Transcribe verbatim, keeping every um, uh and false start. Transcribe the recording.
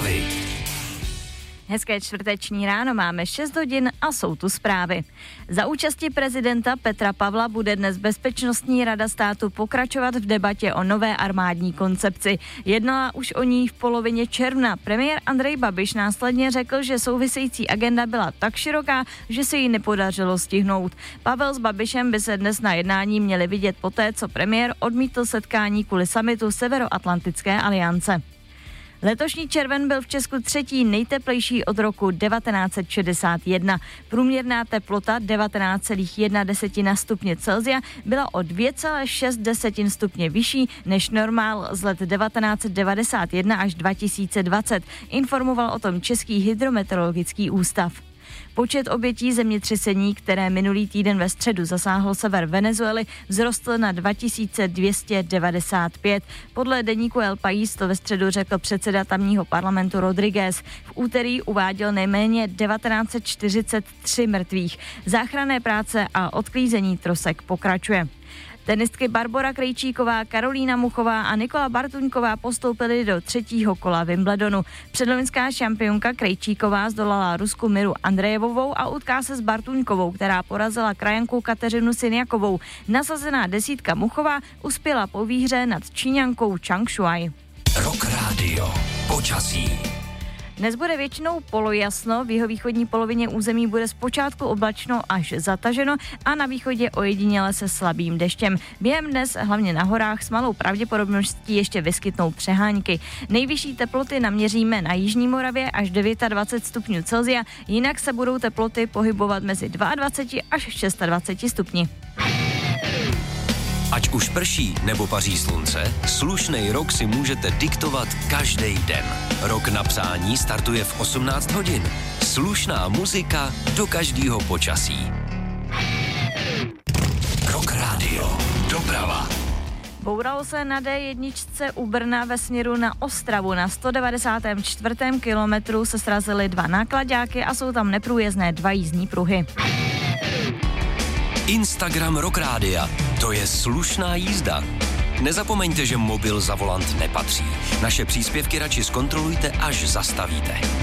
zprávy. Hezké čtvrteční ráno, máme šest hodin a jsou tu zprávy. Za účasti prezidenta Petra Pavla bude dnes Bezpečnostní rada státu pokračovat v debatě o nové armádní koncepci. Jednala už o ní v polovině června. Premiér Andrej Babiš následně řekl, že související agenda byla tak široká, že se jí nepodařilo stihnout. Pavel s Babišem by se dnes na jednání měli vidět poté, co premiér odmítl setkání kvůli summitu Severoatlantické aliance. Letošní červen byl v Česku třetí nejteplejší od roku devatenáct set šedesát jedna. Průměrná teplota devatenáct celá jedna stupně Celsia byla o dvě celá šest stupně vyšší než normál z let devatenáct set devadesát jedna až dva tisíce dvacet, informoval o tom Český hydrometeorologický ústav. Počet obětí zemětřesení, které minulý týden ve středu zasáhlo sever Venezuely, vzrostl na dva tisíce dvě stě devadesát pět. Podle deníku El País to ve středu řekl předseda tamního parlamentu Rodriguez. V úterý uváděl nejméně devatenáct set čtyřicet tři mrtvých. Záchranné práce a odklízení trosek pokračuje. Tenistky Barbora Krejčíková, Karolína Muchová a Nikola Bartuňková postoupily do třetího kola Wimbledonu. Předloňská šampionka Krejčíková zdolala Rusku Miru Andrejevovou a utká se s Bartuňkovou, která porazila krajanku Kateřinu Sinjakovou. Nasazená desítka Muchová uspěla po výhře nad Číňankou Chang Shuai. Rock Radio. Počasí. Dnes bude většinou polojasno, v jihovýchodní polovině území bude zpočátku oblačno až zataženo a na východě ojediněle se slabým deštěm. Během dnes hlavně na horách s malou pravděpodobností ještě vyskytnou přehánky. Nejvyšší teploty naměříme na jižní Moravě až dvacet devět stupňů Celsia, jinak se budou teploty pohybovat mezi dvacet dva až dvacet šest stupni. Ať už prší nebo paří slunce, slušnej rok si můžete diktovat každý den. Rok na psání startuje v osmnáct hodin. Slušná muzika do každého počasí. Rock Radio. Doprava. Bouralo se na dé jedna u Brna ve směru na Ostravu. Na sto devadesátém čtvrtém kilometru se srazily dva náklaďáky a jsou tam neprůjezdné dva jízdní pruhy. Instagram Rock Rádia. To je slušná jízda. Nezapomeňte, že mobil za volant nepatří. Naše příspěvky radši zkontrolujte, až zastavíte.